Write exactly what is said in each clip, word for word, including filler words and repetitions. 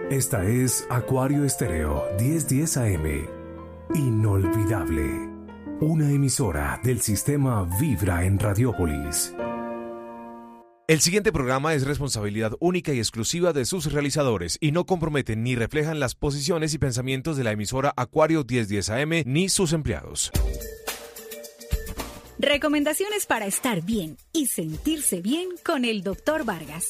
Esta es Acuario Estéreo diez diez A M. Inolvidable. Una emisora del sistema Vibra en Radiópolis. El siguiente programa es responsabilidad única y exclusiva de sus realizadores y no comprometen ni reflejan las posiciones y pensamientos de la emisora Acuario diez diez A M ni sus empleados. Recomendaciones para estar bien y sentirse bien con el doctor Vargas.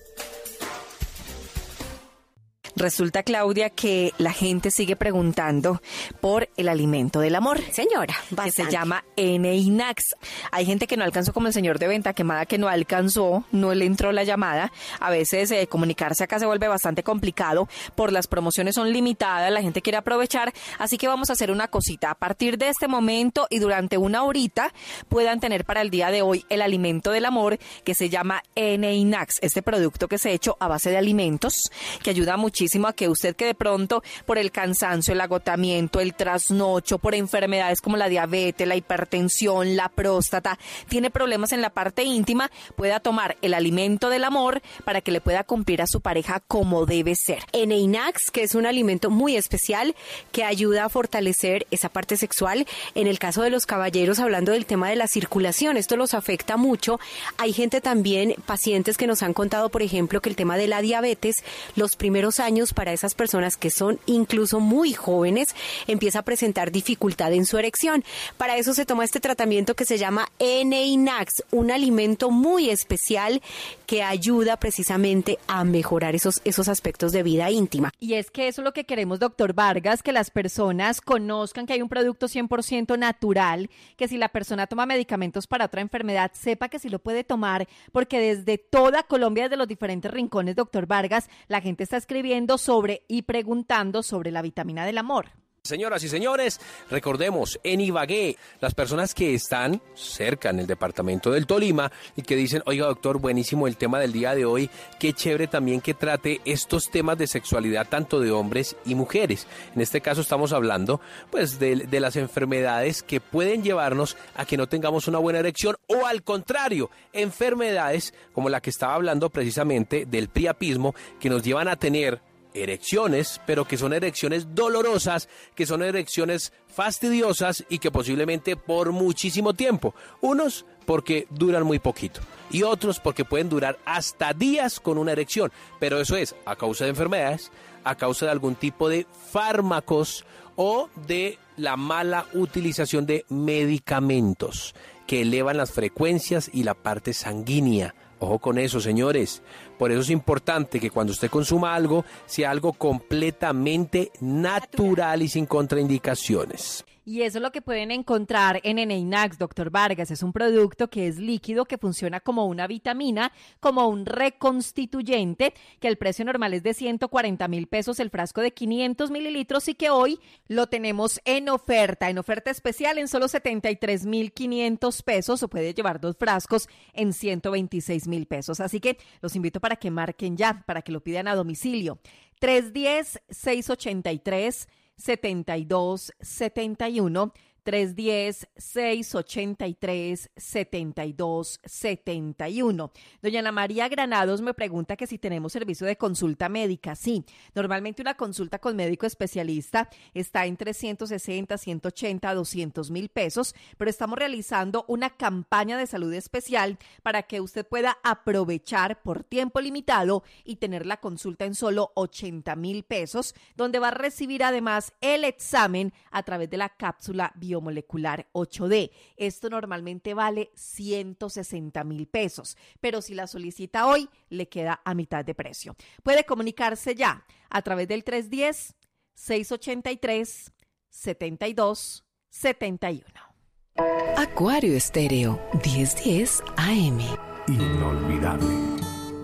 Resulta, Claudia, que la gente sigue preguntando por el alimento del amor. Señora, bastante. Que se llama Eneinax. Hay gente que no alcanzó, como el señor de venta quemada, que no alcanzó, no le entró la llamada. A veces eh, comunicarse acá se vuelve bastante complicado, por las promociones son limitadas, la gente quiere aprovechar, así que vamos a hacer una cosita. A partir de este momento y durante una horita puedan tener para el día de hoy el alimento del amor, que se llama Eneinax, este producto que se ha hecho a base de alimentos, que ayuda muchísimo a que usted, que de pronto por el cansancio, el agotamiento, el trasnocho, por enfermedades como la diabetes, la hipertensión, la próstata, tiene problemas en la parte íntima, pueda tomar el alimento del amor para que le pueda cumplir a su pareja como debe ser. Eneinax, que es un alimento muy especial que ayuda a fortalecer esa parte sexual. En el caso de los caballeros, hablando del tema de la circulación, esto los afecta mucho. Hay gente también, pacientes que nos han contado, por ejemplo, que el tema de la diabetes, los primeros años para esas personas que son incluso muy jóvenes, empieza a presentar dificultad en su erección. Para eso se toma este tratamiento que se llama Eneinax, un alimento muy especial que ayuda precisamente a mejorar esos, esos aspectos de vida íntima. Y es que eso es lo que queremos, doctor Vargas, que las personas conozcan que hay un producto cien por ciento natural, que si la persona toma medicamentos para otra enfermedad, sepa que sí lo puede tomar, porque desde toda Colombia, desde los diferentes rincones, doctor Vargas, la gente está escribiendo sobre y preguntando sobre la vitamina del amor. Señoras y señores, recordemos, en Ibagué, las personas que están cerca en el departamento del Tolima y que dicen, oiga doctor, buenísimo el tema del día de hoy, qué chévere también que trate estos temas de sexualidad tanto de hombres y mujeres. En este caso estamos hablando pues de, de las enfermedades que pueden llevarnos a que no tengamos una buena erección o al contrario, enfermedades como la que estaba hablando precisamente del priapismo que nos llevan a tener erecciones, pero que son erecciones dolorosas, que son erecciones fastidiosas y que posiblemente por muchísimo tiempo. Unos porque duran muy poquito y otros porque pueden durar hasta días con una erección, pero eso es a causa de enfermedades, a causa de algún tipo de fármacos o de la mala utilización de medicamentos que elevan las frecuencias y la parte sanguínea. Ojo con eso, señores. Por eso es importante que cuando usted consuma algo, sea algo completamente natural y sin contraindicaciones. Y eso es lo que pueden encontrar en Eneinax, doctor Vargas. Es un producto que es líquido, que funciona como una vitamina, como un reconstituyente, que el precio normal es de ciento cuarenta mil pesos, el frasco de quinientos mililitros, y que hoy lo tenemos en oferta, en oferta especial en solo setenta y tres mil quinientos pesos, o puede llevar dos frascos en ciento veintiséis mil pesos. Así que los invito para que marquen ya, para que lo pidan a domicilio. tres uno cero, seis ocho tres, siete dos siete uno, tres uno cero, seis ocho tres, siete dos siete uno. Doña Ana María Granados me pregunta que si tenemos servicio de consulta médica. Sí, normalmente una consulta con médico especialista está entre ciento sesenta, ciento ochenta, doscientos mil pesos, pero estamos realizando una campaña de salud especial para que usted pueda aprovechar por tiempo limitado y tener la consulta en solo ochenta mil pesos, donde va a recibir además el examen a través de la cápsula biomolecular ocho D. Esto normalmente vale ciento sesenta mil pesos, pero si la solicita hoy, le queda a mitad de precio. Puede comunicarse ya a través del tres uno cero, seis ocho tres, siete dos siete uno. Acuario Estéreo diez diez A M. Inolvidable.